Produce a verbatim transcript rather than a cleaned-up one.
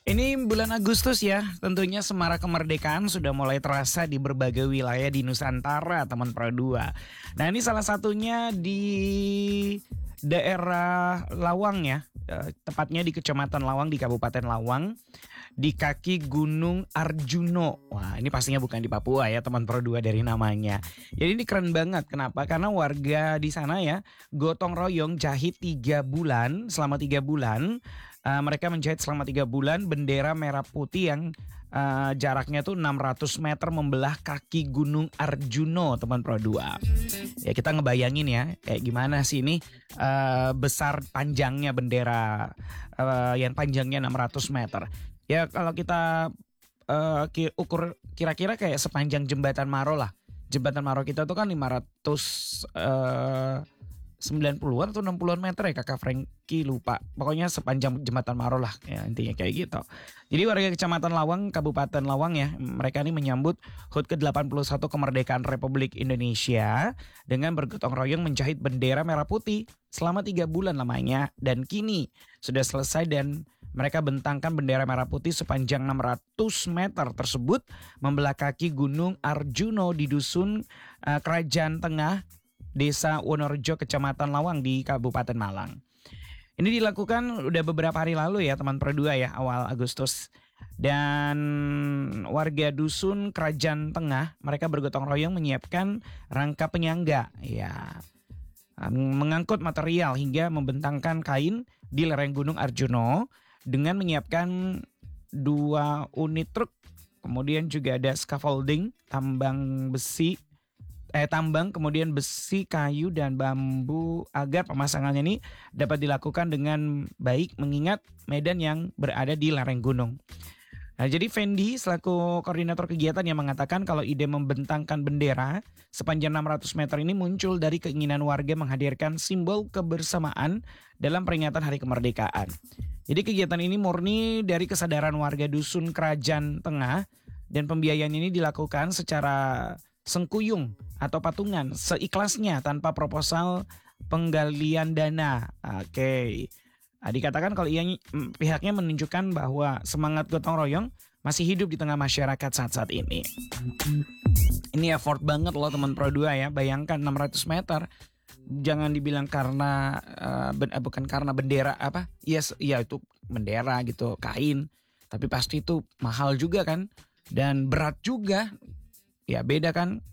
Ini bulan Agustus ya, tentunya semarak kemerdekaan sudah mulai terasa di berbagai wilayah di Nusantara, teman Pro dua. Nah, ini salah satunya di daerah Lawang ya, eh, tepatnya di Kecamatan Lawang di Kabupaten Lawang, di kaki Gunung Arjuno. Wah, ini pastinya bukan di Papua ya, teman Pro dua dari namanya. Jadi ini keren banget, kenapa? Karena warga di sana ya, gotong royong jahit tiga bulan, selama tiga bulan. Uh, mereka menjahit selama tiga bulan bendera merah putih yang uh, jaraknya tuh enam ratus meter membelah kaki Gunung Arjuno, teman Pro dua. Ya kita ngebayangin ya kayak gimana sih ini uh, besar panjangnya bendera uh, yang panjangnya enam ratus meter. Ya kalau kita uh, ki- ukur kira-kira kayak sepanjang jembatan Maro lah. Jembatan Maro kita tuh kan lima ratus uh, sembilan puluhan atau enam puluhan meter ya kakak Franky lupa. Pokoknya sepanjang jembatan Maro lah ya, intinya kayak gitu. Jadi warga Kecamatan Lawang, Kabupaten Lawang ya, mereka ini menyambut H U T ke delapan puluh satu kemerdekaan Republik Indonesia dengan bergotong royong menjahit bendera merah putih selama tiga bulan lamanya. Dan kini sudah selesai dan mereka bentangkan bendera merah putih sepanjang enam ratus meter tersebut membelah kaki Gunung Arjuno di dusun uh, Kerajaan Tengah, Desa Wonorejo, Kecamatan Lawang di Kabupaten Malang. Ini dilakukan udah beberapa hari lalu ya teman Pro dua ya, awal Agustus. Dan warga dusun Kerajaan Tengah mereka bergotong royong menyiapkan rangka penyangga ya, mengangkut material hingga membentangkan kain di lereng Gunung Arjuno dengan menyiapkan dua unit truk. Kemudian juga ada scaffolding, tambang besi Eh, tambang, kemudian besi, kayu, dan bambu agar pemasangannya ini dapat dilakukan dengan baik mengingat medan yang berada di lereng gunung. Nah, jadi Fendi selaku koordinator kegiatan yang mengatakan kalau ide membentangkan bendera sepanjang enam ratus meter ini muncul dari keinginan warga menghadirkan simbol kebersamaan dalam peringatan Hari Kemerdekaan. Jadi kegiatan ini murni dari kesadaran warga dusun Kerajaan Tengah dan pembiayaan ini dilakukan secara sengkuyung atau patungan seikhlasnya tanpa proposal penggalian dana. Oke. Okay. Nah, dikatakan kalau ia pihaknya menunjukkan bahwa semangat gotong royong masih hidup di tengah masyarakat saat-saat ini. Ini effort banget loh teman Pro dua ya. Bayangkan enam ratus meter. Jangan dibilang karena uh, ben, uh, bukan karena bendera apa? Yes, iya itu bendera gitu, kain. Tapi pasti itu mahal juga kan dan berat juga. Ya beda kan